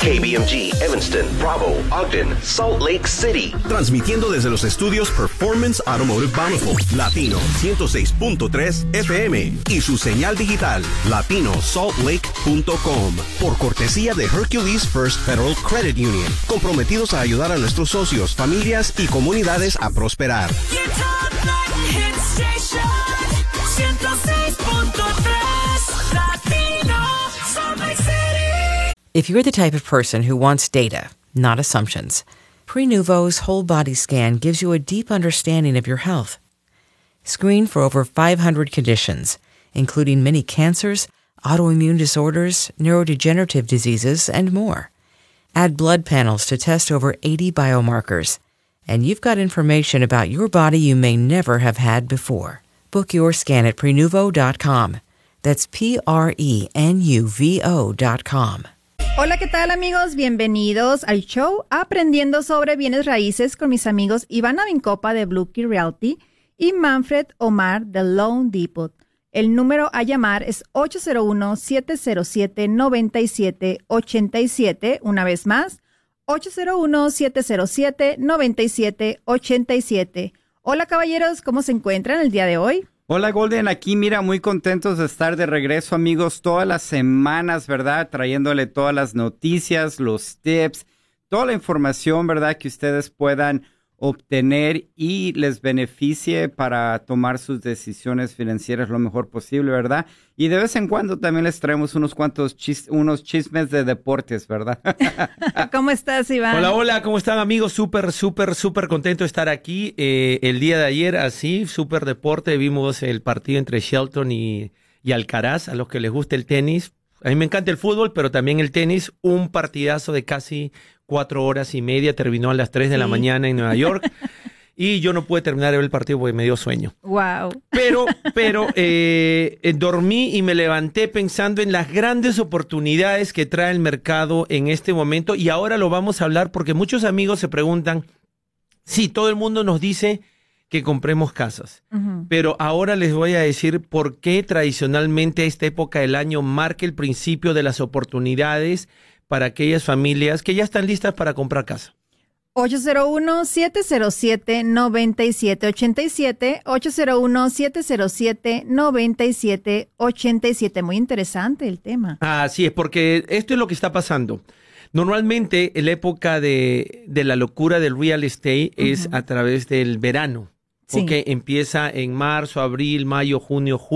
KBMG, Evanston, Bravo, Ogden, Salt Lake City. Transmitiendo desde los estudios Performance Automotive Bountiful, Latino 106.3 FM y su señal digital, latinosaltlake.com. Por cortesía de Hercules First Federal Credit Union, comprometidos a ayudar a nuestros socios, familias y comunidades a prosperar. If you're the type of person who wants data, not assumptions, Prenuvo's whole body scan gives you a deep understanding of your health. Screen for over 500 conditions, including many cancers, autoimmune disorders, neurodegenerative diseases, and more. Add blood panels to test over 80 biomarkers, and you've got information about your body you may never have had before. Book your scan at Prenuvo.com. That's Prenuvo.com. Hola, ¿qué tal, amigos? Bienvenidos al show Aprendiendo sobre Bienes Raíces con mis amigos Ivana Vincopa de Blue Key Realty y Manfred Omar de Loan Depot. El número a llamar es 801-707-9787. Una vez más, 801-707-9787. Hola, caballeros, ¿cómo se encuentran el día de hoy? Hola, Golden, aquí mira, muy contentos de estar de regreso, amigos, todas las semanas, ¿verdad? Trayéndole todas las noticias, los tips, toda la información, ¿verdad? Que ustedes puedan obtener y les beneficie para tomar sus decisiones financieras lo mejor posible, ¿verdad? Y de vez en cuando también les traemos unos unos chismes de deportes, ¿verdad? ¿Cómo estás, Iván? Hola, hola, ¿cómo están, amigos? Súper contento de estar aquí. El día de ayer, así, súper deporte, vimos el partido entre Shelton y Alcaraz, a los que les gusta el tenis. A mí me encanta el fútbol, pero también el tenis, un partidazo de casi 4 horas y media, terminó a las 3 de la mañana en Nueva York, y yo no pude terminar de ver el partido porque me dio sueño. Wow. Pero dormí y me levanté pensando en las grandes oportunidades que trae el mercado en este momento, y ahora lo vamos a hablar porque muchos amigos se preguntan, sí, todo el mundo nos dice que compremos casas. Pero ahora les voy a decir por qué tradicionalmente esta época del año marca el principio de las oportunidades para aquellas familias que ya están listas para comprar casa. 801-707-9787, 801-707-9787. Muy interesante el tema. Así es, porque esto es lo que está pasando. Normalmente la época de la locura del real estate es a través del verano. Sí. Okay, empieza en marzo, abril, mayo, junio, julio.